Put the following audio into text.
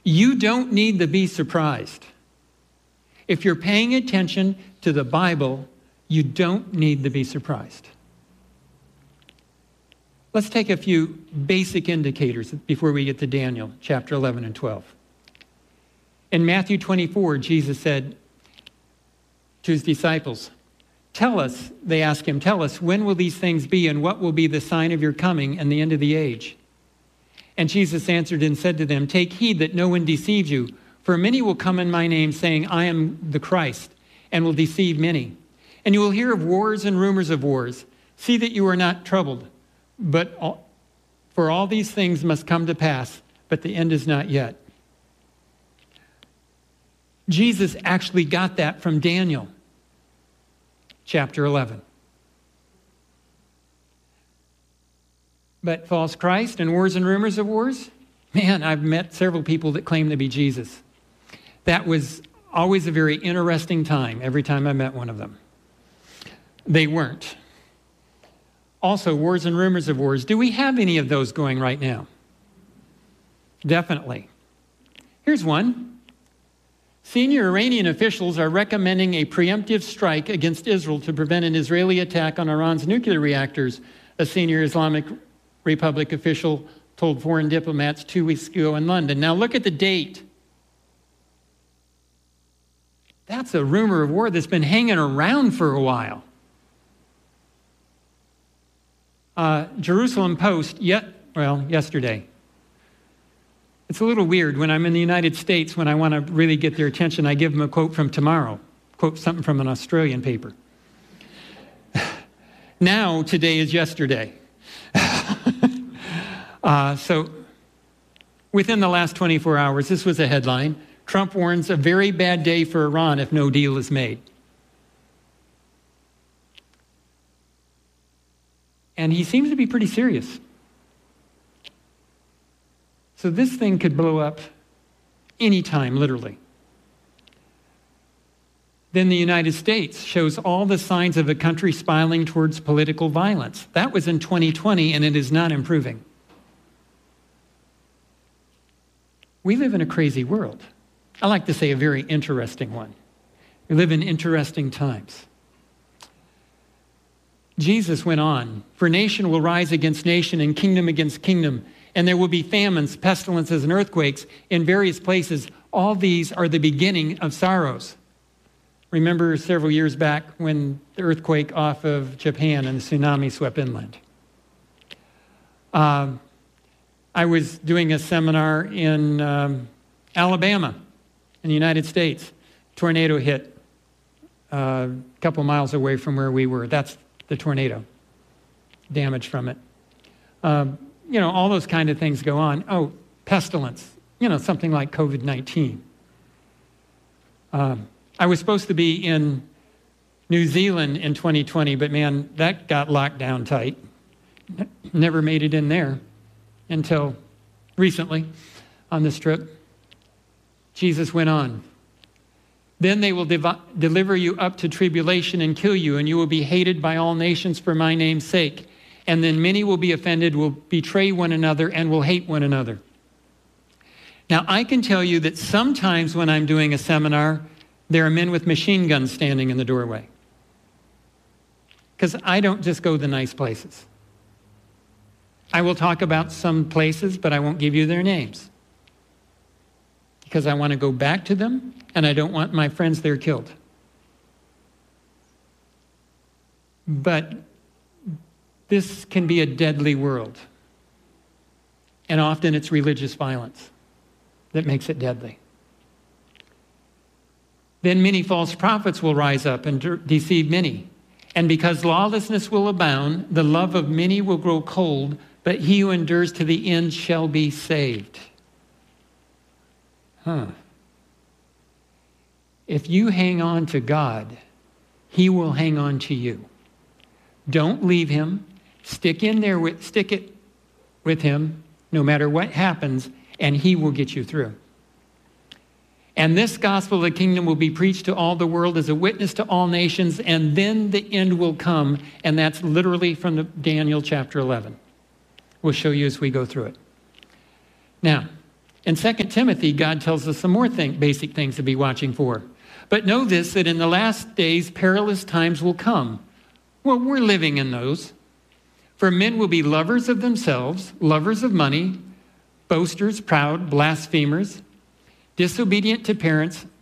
You don't need to be surprised. If you're paying attention to the Bible, you don't need to be surprised. Let's take a few basic indicators before we get to Daniel, chapter 11 and 12. In Matthew 24, Jesus said to his disciples, "Tell us," they ask him, "tell us, when will these things be, and what will be the sign of your coming and the end of the age?" And Jesus answered and said to them, "Take heed that no one deceives you, for many will come in my name, saying, 'I am the Christ,' and will deceive many. And you will hear of wars and rumors of wars. See that you are not troubled. For all these things must come to pass, but the end is not yet." Jesus actually got that from Daniel, chapter 11. But false Christ and wars and rumors of wars? Man, I've met several people that claim to be Jesus. That was always a very interesting time every time I met one of them. They weren't. Also, wars and rumors of wars. Do we have any of those going right now? Definitely. Here's one. Senior Iranian officials are recommending a preemptive strike against Israel to prevent an Israeli attack on Iran's nuclear reactors, a senior Islamic Republic official told foreign diplomats 2 weeks ago in London. Now look at the date. That's a rumor of war that's been hanging around for a while. Jerusalem Post, yesterday. It's a little weird when I'm in the United States, when I want to really get their attention, I give them a quote from tomorrow, quote something from an Australian paper. Now, today is yesterday. So within the last 24 hours, this was a headline. Trump warns a very bad day for Iran if no deal is made. And he seems to be pretty serious. So this thing could blow up anytime, literally. Then the United States shows all the signs of a country spiraling towards political violence. That was in 2020, and it is not improving. We live in a crazy world. I like to say a very interesting one. We live in interesting times. Jesus went on, "For nation will rise against nation and kingdom against kingdom, and there will be famines, pestilences, and earthquakes in various places. All these are the beginning of sorrows." Remember several years back when the earthquake off of Japan and the tsunami swept inland. I was doing a seminar in Alabama in the United States. Tornado hit a couple miles away from where we were. That's the tornado, damage from it. All those kind of things go on. Oh, pestilence, something like COVID-19. I was supposed to be in New Zealand in 2020, but man, that got locked down tight. Never made it in there until recently on this trip. Jesus went on. "Then they will deliver you up to tribulation and kill you, and you will be hated by all nations for my name's sake. And then many will be offended, will betray one another, and will hate one another." Now, I can tell you that sometimes when I'm doing a seminar, there are men with machine guns standing in the doorway. Because I don't just go to the nice places. I will talk about some places, but I won't give you their names. Because I want to go back to them, and I don't want my friends there killed. But this can be a deadly world. And often it's religious violence that makes it deadly. Then many false prophets will rise up and deceive many. And because lawlessness will abound, the love of many will grow cold, but he who endures to the end shall be saved. If you hang on to God, he will hang on to you. Don't leave him. Stick it with him, no matter what happens, and he will get you through. "And this gospel of the kingdom will be preached to all the world as a witness to all nations, and then the end will come." And that's literally from Daniel chapter 11. We'll show you as we go through it. Now, In 2 Timothy, God tells us some more basic things to be watching for. But know this, that in the last days, perilous times will come. Well, we're living in those. For men will be lovers of themselves, lovers of money, boasters, proud, blasphemers, disobedient to parents,